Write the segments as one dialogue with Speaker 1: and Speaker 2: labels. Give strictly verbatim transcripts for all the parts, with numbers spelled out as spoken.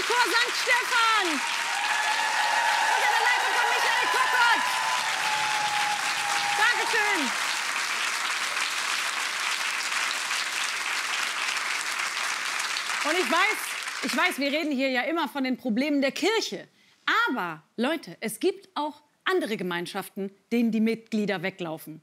Speaker 1: Chor Sankt Stephan. Unter der Leitung von Michael Kockert. Dankeschön. Und ich weiß, ich weiß, wir reden hier ja immer von den Problemen der Kirche. Aber, Leute, es gibt auch andere Gemeinschaften, denen die Mitglieder weglaufen.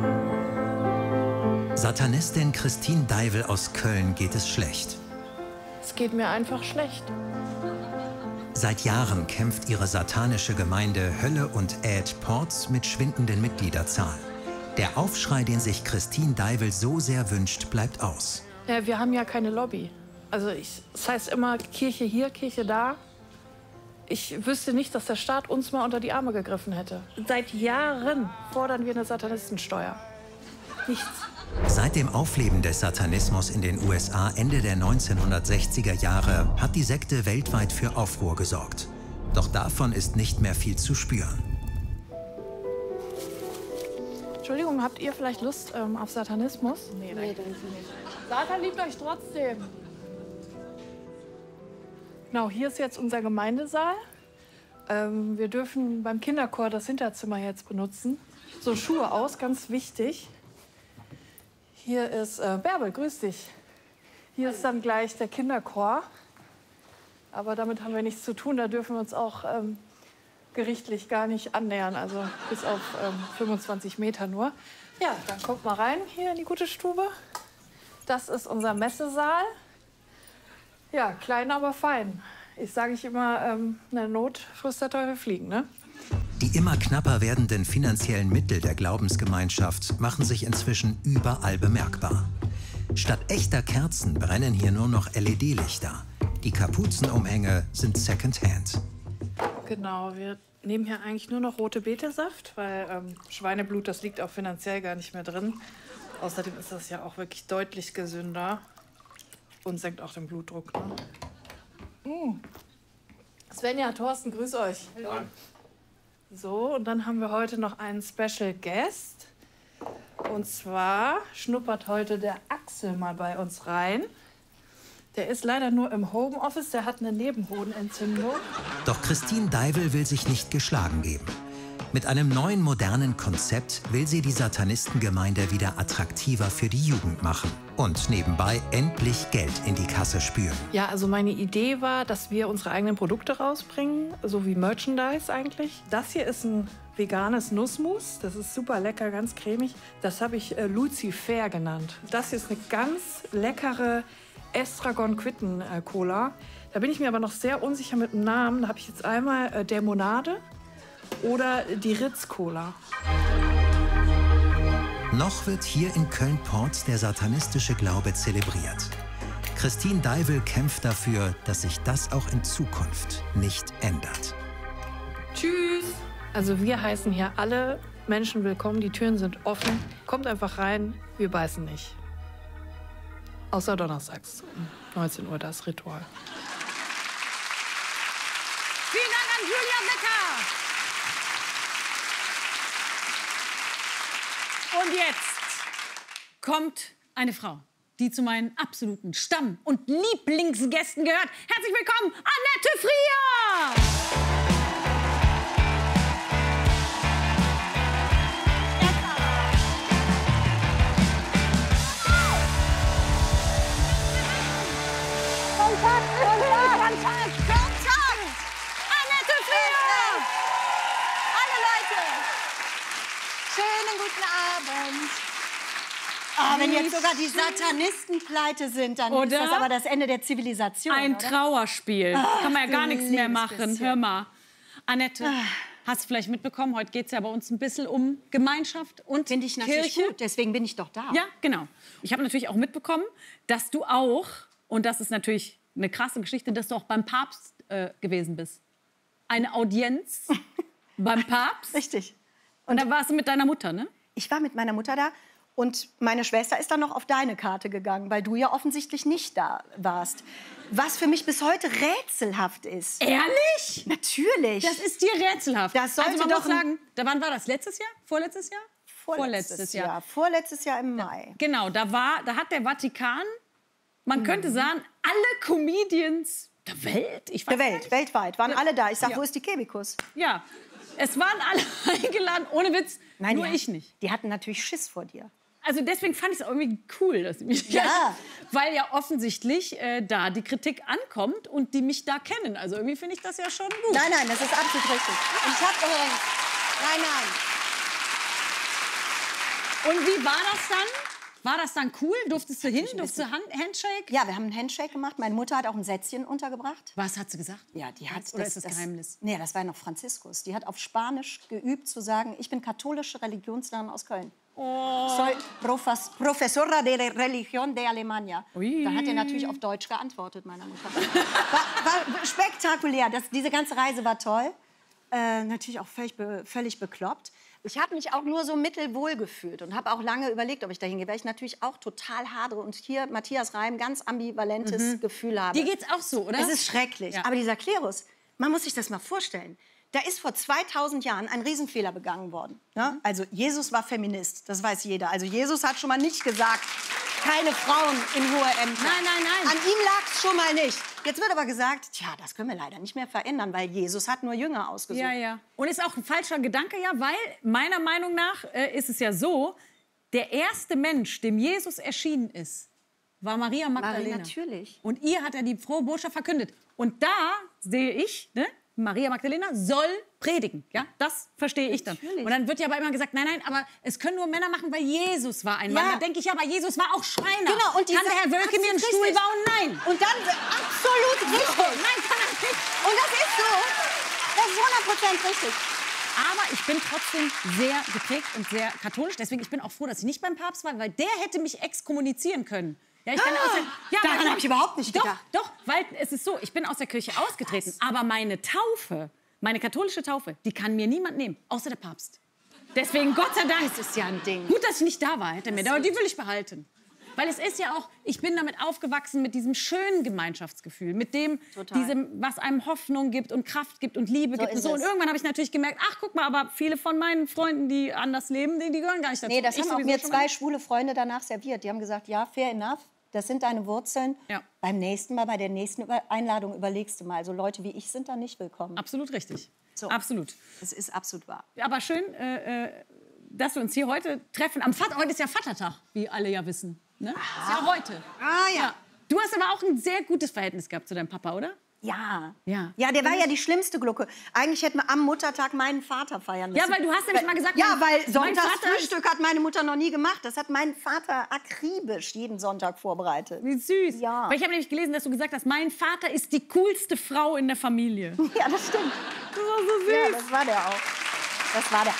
Speaker 2: Satanistin Christine Deivel aus Köln geht es schlecht.
Speaker 3: Es geht mir einfach schlecht.
Speaker 2: Seit Jahren kämpft ihre satanische Gemeinde Hölle und Äd Ports mit schwindenden Mitgliederzahlen. Der Aufschrei, den sich Christine Deivel so sehr wünscht, bleibt aus.
Speaker 3: Ja, wir haben ja keine Lobby. Also ich, das heißt immer Kirche hier, Kirche da. Ich wüsste nicht, dass der Staat uns mal unter die Arme gegriffen hätte. Seit Jahren fordern wir eine Satanistensteuer. Nichts.
Speaker 2: Seit dem Aufleben des Satanismus in den U S A Ende der neunzehnhundertsechziger Jahre hat die Sekte weltweit für Aufruhr gesorgt. Doch davon ist nicht mehr viel zu spüren.
Speaker 3: Entschuldigung, habt ihr vielleicht Lust ähm, auf Satanismus? Nee, nee, danke nicht. Satan liebt euch trotzdem. Genau, hier ist jetzt unser Gemeindesaal. Ähm, wir dürfen beim Kinderchor das Hinterzimmer jetzt benutzen. So, Schuhe aus, ganz wichtig. Hier ist äh, Bärbel, grüß dich. Hier ist dann gleich der Kinderchor. Aber damit haben wir nichts zu tun. Da dürfen wir uns auch ähm, gerichtlich gar nicht annähern. Also bis auf ähm, fünfundzwanzig Meter nur. Ja, dann kommt mal rein hier in die gute Stube. Das ist unser Messesaal. Ja, klein, aber fein. Ich sage ich immer, ähm, in der Not frisst der Teufel fliegen, ne?
Speaker 2: Die immer knapper werdenden finanziellen Mittel der Glaubensgemeinschaft machen sich inzwischen überall bemerkbar. Statt echter Kerzen brennen hier nur noch L E D-Lichter. Die Kapuzenumhänge sind Secondhand.
Speaker 3: Genau, wir nehmen hier eigentlich nur noch rote Betesaft, weil ähm, Schweineblut, das liegt auch finanziell gar nicht mehr drin. Außerdem ist das ja auch wirklich deutlich gesünder und senkt auch den Blutdruck. Ne? Mm. Svenja, Thorsten, grüß euch. Hallo. So, und dann haben wir heute noch einen Special Guest. Und zwar schnuppert heute der Axel mal bei uns rein. Der ist leider nur im Homeoffice, der hat eine Nebenhodenentzündung.
Speaker 2: Doch Christine Deivel will sich nicht geschlagen geben. Mit einem neuen, modernen Konzept will sie die Satanistengemeinde wieder attraktiver für die Jugend machen. Und nebenbei endlich Geld in die Kasse spülen.
Speaker 3: Ja, also meine Idee war, dass wir unsere eigenen Produkte rausbringen, so wie Merchandise eigentlich. Das hier ist ein veganes Nussmus, das ist super lecker, ganz cremig. Das habe ich äh, Lucifer genannt. Das hier ist eine ganz leckere Estragon-Quitten-Cola. Da bin ich mir aber noch sehr unsicher mit dem Namen. Da habe ich jetzt einmal äh, Dämonade oder die Ritz-Cola.
Speaker 2: Noch wird hier in Köln-Porz der satanistische Glaube zelebriert. Christine Deivel kämpft dafür, dass sich das auch in Zukunft nicht ändert.
Speaker 3: Tschüss! Also wir heißen hier alle Menschen willkommen, die Türen sind offen. Kommt einfach rein, wir beißen nicht. Außer donnerstags um neunzehn Uhr, das Ritual.
Speaker 1: Vielen Dank an Julia Becker. Und jetzt kommt eine Frau, die zu meinen absoluten Stamm- und Lieblingsgästen gehört. Herzlich willkommen, Annette Frier! Kontakt, Kontakt, Kontakt, Kontakt! Annette Frier!
Speaker 4: Hallo Leute! Schönen guten Abend. Ah, wenn jetzt sogar die Satanisten pleite sind, dann
Speaker 1: Oder?
Speaker 4: ist das aber das Ende der Zivilisation,
Speaker 1: Ein
Speaker 4: oder?
Speaker 1: Trauerspiel.
Speaker 4: Ach,
Speaker 1: Kann man ja gar
Speaker 4: du
Speaker 1: nichts mehr
Speaker 4: liebes
Speaker 1: machen.
Speaker 4: bisschen.
Speaker 1: Hör mal. Annette, hast du vielleicht mitbekommen, heute geht es ja bei uns ein bisschen um Gemeinschaft und
Speaker 4: Finde ich natürlich
Speaker 1: Kirche.
Speaker 4: gut, deswegen bin ich doch da.
Speaker 1: Ja, genau. Ich habe natürlich auch mitbekommen, dass du auch, und das ist natürlich eine krasse Geschichte, dass du auch beim Papst äh, gewesen bist. Eine Audienz beim Papst.
Speaker 4: Richtig.
Speaker 1: Und da warst du mit deiner Mutter, ne?
Speaker 4: Ich war mit meiner Mutter da und meine Schwester ist dann noch auf deine Karte gegangen, weil du ja offensichtlich nicht da warst. Was für mich bis heute rätselhaft ist.
Speaker 1: Ehrlich?
Speaker 4: Natürlich.
Speaker 1: Das ist dir rätselhaft.
Speaker 4: Das sollte
Speaker 1: also man
Speaker 4: doch
Speaker 1: muss sagen, da wann war das? Letztes Jahr? Vorletztes Jahr?
Speaker 4: Vorletztes Jahr. Vorletztes Jahr im Mai.
Speaker 1: Genau, da war, da hat der Vatikan, man könnte sagen, alle Comedians Der Welt? Ich weiß
Speaker 4: Der Welt,
Speaker 1: nicht.
Speaker 4: weltweit, waren alle da. Ich sag,
Speaker 1: Ja.
Speaker 4: wo ist die Kebikus?
Speaker 1: Ja, es waren alle eingeladen, ohne Witz,
Speaker 4: Nein,
Speaker 1: nur
Speaker 4: die,
Speaker 1: ich nicht.
Speaker 4: Die hatten natürlich Schiss vor dir.
Speaker 1: Also deswegen fand ich es irgendwie cool, dass sie mich
Speaker 4: Ja.
Speaker 1: kennen, weil ja offensichtlich äh, da die Kritik ankommt und die mich da kennen. Also irgendwie finde ich das ja schon gut.
Speaker 4: Nein, nein, das ist absolut richtig. Und ich hab übrigens... Nein, nein.
Speaker 1: Und wie war das dann? War das dann cool? Durftest du hin? Durftest du Hand Handshake?
Speaker 4: Ja, wir haben einen Handshake gemacht. Meine Mutter hat auch ein Sätzchen untergebracht.
Speaker 1: Was hat sie gesagt?
Speaker 4: Ja, die hat
Speaker 1: Oder ist das Geheimnis?
Speaker 4: Nee, das war noch Franziskus. Die hat auf Spanisch geübt zu sagen, ich bin katholische Religionslehrerin aus Köln.
Speaker 1: Oh.
Speaker 4: Soy profes, profesora de Religión de Alemania.
Speaker 1: Ui.
Speaker 4: Dann hat er natürlich auf Deutsch geantwortet, meiner Mutter. War, war spektakulär. Das, diese ganze Reise war toll. Äh, natürlich auch völlig, be, völlig bekloppt. Ich habe mich auch nur so mittelwohl gefühlt und habe auch lange überlegt, ob ich da hingehe, weil ich natürlich auch total hadere und hier Matthias Reim ganz ambivalentes
Speaker 1: Mhm.
Speaker 4: Gefühl habe.
Speaker 1: Dir geht's auch so, oder?
Speaker 4: Es ist schrecklich.
Speaker 1: Ja.
Speaker 4: Aber dieser Klerus, man muss sich das mal vorstellen. Da ist vor zweitausend Jahren ein Riesenfehler begangen worden. Ne? Also Jesus war Feminist, das weiß jeder. Also Jesus hat schon mal nicht gesagt, keine Frauen in hohe Ämter.
Speaker 1: Nein, nein, nein.
Speaker 4: An ihm lag es schon mal nicht. Jetzt wird aber gesagt, tja, das können wir leider nicht mehr verändern, weil Jesus hat nur Jünger ausgesucht.
Speaker 1: Ja, ja. Und ist auch ein falscher Gedanke, ja, weil meiner Meinung nach äh, ist es ja so, der erste Mensch, dem Jesus erschienen ist, war Maria Magdalena.
Speaker 4: natürlich.
Speaker 1: Und ihr hat er die frohe Botschaft verkündet. Und da sehe ich, ne, Maria Magdalena soll predigen. Ja, das verstehe ich dann.
Speaker 4: Natürlich.
Speaker 1: Und dann wird ja aber immer gesagt, nein, nein, aber es können nur Männer machen, weil Jesus war ein Mann.
Speaker 4: Ja.
Speaker 1: Da denke ich, ja, aber Jesus war auch Schreiner.
Speaker 4: Genau, und
Speaker 1: kann der Herr Wölke mir einen Stuhl
Speaker 4: richtig.
Speaker 1: bauen? Nein.
Speaker 4: Und dann, absolut richtig.
Speaker 1: Nein, kann er nicht.
Speaker 4: Und das ist so. Das ist hundert Prozent richtig.
Speaker 1: Aber ich bin trotzdem sehr geprägt und sehr katholisch. Deswegen ich bin auch froh, dass ich nicht beim Papst war, weil der hätte mich exkommunizieren können. Ja, ich kann
Speaker 4: Ah,
Speaker 1: aus der, ja,
Speaker 4: daran
Speaker 1: weil-
Speaker 4: hab ich überhaupt nicht
Speaker 1: doch,
Speaker 4: gedacht.
Speaker 1: Doch, weil es ist so, ich bin aus der Kirche ausgetreten. Aber meine Taufe, meine katholische Taufe, die kann mir niemand nehmen, außer der Papst. Deswegen, Gott sei Dank.
Speaker 4: Das ist ja ein Ding.
Speaker 1: Gut, dass ich nicht da war, hätte mir. Aber die will ich behalten. Weil es ist ja auch, ich bin damit aufgewachsen mit diesem schönen Gemeinschaftsgefühl, mit dem,
Speaker 4: Total.
Speaker 1: diesem, was einem Hoffnung gibt und Kraft gibt und Liebe
Speaker 4: So
Speaker 1: gibt und
Speaker 4: ist
Speaker 1: so. Und
Speaker 4: es.
Speaker 1: irgendwann habe ich natürlich gemerkt, ach, guck mal, aber viele von meinen Freunden, die anders leben, die, die gehören gar nicht dazu.
Speaker 4: Nee, das
Speaker 1: Ich
Speaker 4: haben auch
Speaker 1: sowieso
Speaker 4: mir
Speaker 1: schon
Speaker 4: zwei
Speaker 1: mal.
Speaker 4: schwule Freunde danach serviert. Die haben gesagt, ja, fair enough, das sind deine Wurzeln.
Speaker 1: Ja.
Speaker 4: Beim nächsten Mal, bei der nächsten Über- Einladung überlegst du mal. Also Leute wie ich sind da nicht willkommen.
Speaker 1: Absolut richtig.
Speaker 4: So.
Speaker 1: Absolut.
Speaker 4: Das ist absolut wahr.
Speaker 1: Aber schön, äh, äh, dass wir uns hier heute treffen. Am Vater, heute ist ja Vatertag, wie alle ja wissen. Ne? Ist ja heute.
Speaker 4: Ah, ja.
Speaker 1: Du hast aber auch ein sehr gutes Verhältnis gehabt zu deinem Papa, oder?
Speaker 4: Ja.
Speaker 1: Ja.
Speaker 4: Ja, der war ja die schlimmste Glucke. Eigentlich hätten wir am Muttertag meinen Vater feiern müssen.
Speaker 1: Ja, weil du hast nämlich mal gesagt,
Speaker 4: Ja,
Speaker 1: mein-
Speaker 4: weil
Speaker 1: mein
Speaker 4: Sonntagsfrühstück hat meine Mutter noch nie gemacht. Das hat mein Vater akribisch jeden Sonntag vorbereitet.
Speaker 1: Wie süß.
Speaker 4: Ja.
Speaker 1: Weil ich habe nämlich gelesen, dass du gesagt hast, mein Vater ist die coolste Frau in der Familie.
Speaker 4: Ja, das stimmt.
Speaker 1: Das war so süß.
Speaker 4: Ja, das war der auch. Das war der.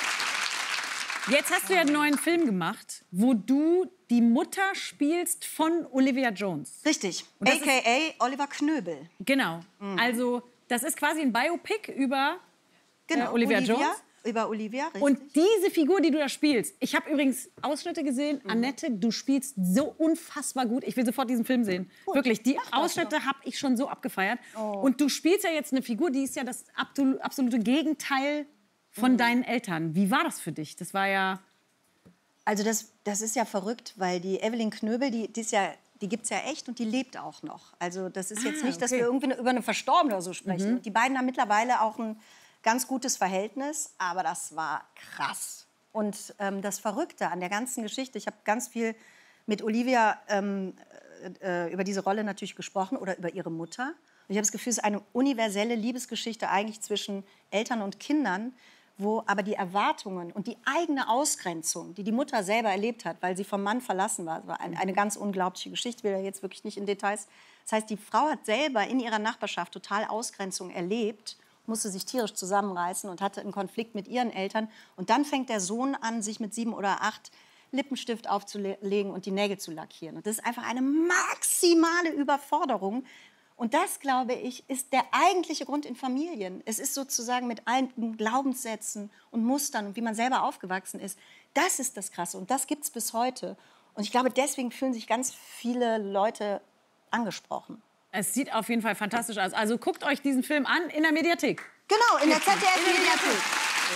Speaker 1: Jetzt hast du ja einen neuen Film gemacht, wo du die Mutter spielst von Olivia Jones.
Speaker 4: Richtig.
Speaker 1: Und das
Speaker 4: A K A Oliver Knöbel.
Speaker 1: Genau. Also das ist quasi ein Biopic über
Speaker 4: Genau.
Speaker 1: Äh, Olivia Jones?
Speaker 4: Über Olivia, richtig.
Speaker 1: Und diese Figur, die du da spielst, ich habe übrigens Ausschnitte gesehen. Annette, du spielst so unfassbar gut. Ich will sofort diesen Film sehen. Wirklich, die Ausschnitte habe ich schon so abgefeiert. Und du spielst ja jetzt eine Figur, die ist ja das abtu- absolute Gegenteil von deinen Eltern. Wie war das für dich? Das war ja...
Speaker 4: Also das, das ist ja verrückt, weil die Evelyn Knöbel, die, die, ist ja, die gibt es ja echt und die lebt auch noch. Also das ist jetzt
Speaker 1: Ah,
Speaker 4: nicht, dass
Speaker 1: okay.
Speaker 4: wir irgendwie über eine Verstorbene oder so sprechen. Und die beiden haben mittlerweile auch ein ganz gutes Verhältnis, aber das war krass. Und ähm, das Verrückte an der ganzen Geschichte, ich habe ganz viel mit Olivia ähm, äh, über diese Rolle natürlich gesprochen oder über ihre Mutter. Und ich habe das Gefühl, es ist eine universelle Liebesgeschichte eigentlich zwischen Eltern und Kindern, wo aber die Erwartungen und die eigene Ausgrenzung, die die Mutter selber erlebt hat, weil sie vom Mann verlassen war, das war eine, eine ganz unglaubliche Geschichte, will ja jetzt wirklich nicht in Details. Das heißt, die Frau hat selber in ihrer Nachbarschaft total Ausgrenzung erlebt, musste sich tierisch zusammenreißen und hatte einen Konflikt mit ihren Eltern. Und dann fängt der Sohn an, sich mit sieben oder acht Lippenstift aufzulegen und die Nägel zu lackieren. Und das ist einfach eine maximale Überforderung. Und das, glaube ich, ist der eigentliche Grund in Familien. Es ist sozusagen mit alten Glaubenssätzen und Mustern und wie man selber aufgewachsen ist. Das ist das Krasse und das gibt es bis heute. Und ich glaube, deswegen fühlen sich ganz viele Leute angesprochen.
Speaker 1: Es sieht auf jeden Fall fantastisch aus. Also guckt euch diesen Film an in der Mediathek.
Speaker 4: Genau, in der Z D
Speaker 1: In der
Speaker 4: F-Mediathek.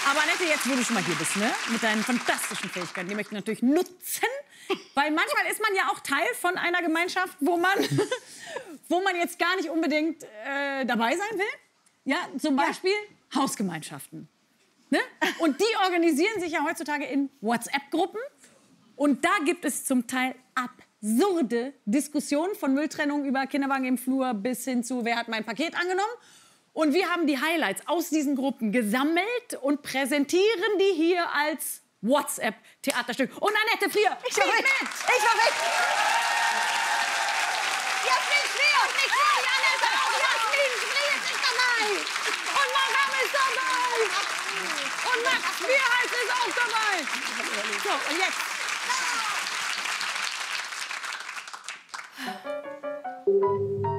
Speaker 1: Aber Annette, jetzt, wo du schon mal hier bist, ne? Mit deinen fantastischen Fähigkeiten, die möchte ich natürlich nutzen. Weil manchmal ist man ja auch Teil von einer Gemeinschaft, wo man, wo man jetzt gar nicht unbedingt äh, dabei sein will. Ja, zum Beispiel ja. Hausgemeinschaften. Ne? Und die organisieren sich ja heutzutage in WhatsApp-Gruppen. Und da gibt es zum Teil absurde Diskussionen von Mülltrennung über Kinderwagen im Flur bis hin zu, wer hat mein Paket angenommen. Und wir haben die Highlights aus diesen Gruppen gesammelt und präsentieren die hier als WhatsApp-Theaterstück. Und Annette Frier,
Speaker 4: ich war weg. Mit. Ich war weg. Jasmin Frier. Nicht Frier, Annette. Jasmin Frier ist dabei.
Speaker 1: Und Madame ist dabei. Und Max Vierhals ist auch dabei. So, und jetzt.